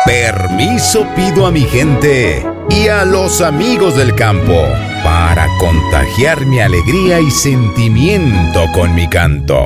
Permiso pido a mi gente y a los amigos del campo para contagiar mi alegría y sentimiento con mi canto.